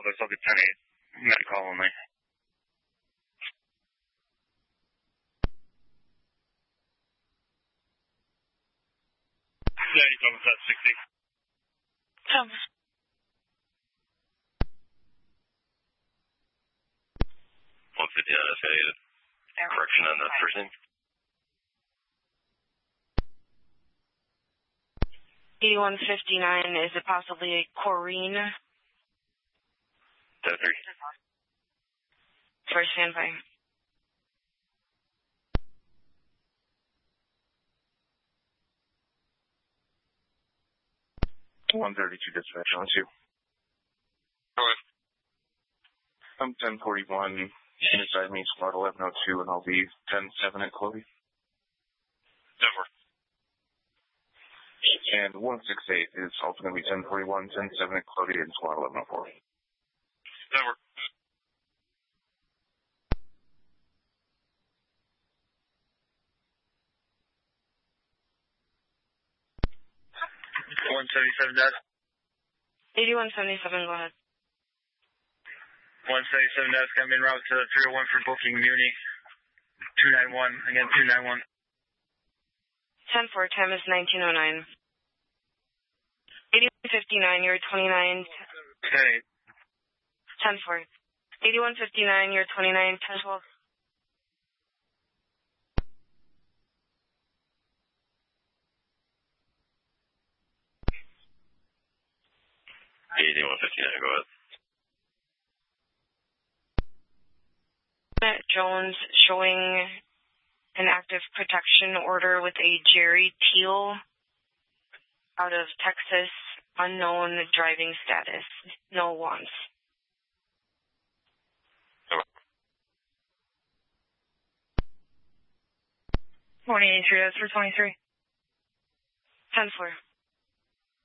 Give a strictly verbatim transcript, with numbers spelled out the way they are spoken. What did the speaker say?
all this, I'll be ten eight. Medical only. Yeah, you come with that sixty. Thomas. one fifty-nine, that's got a correction on the first name. eighty-one fifty-nine, is it possibly a Corrine? ten three. First standby. one thirty-two dispatch on two. Go ahead. I'm ten forty-one, inside me, squad eleven oh two, and I'll be ten seven at Chloe. ten four. And one sixty-eight is also going to be ten forty-one, ten seven at Chloe, and squad eleven oh four. ten four. one seventy-seven, Dad. eighty-one seventy-seven, go ahead. one seventy-seven, Dad's coming en route to three oh one for booking Muni. two ninety-one, again, two ninety-one. ten four, time is nineteen oh nine. eighty-one fifty-nine, you're twenty-nine. ten eight. ten four. eighty-one fifty-nine, you're twenty-nine, ten twelve. eighty-one fifty-nine, go ahead. Jones showing an active protection order with a Jerry Teal out of Texas, unknown driving status, no wants. twenty-eight, that's for twenty-three. ten four.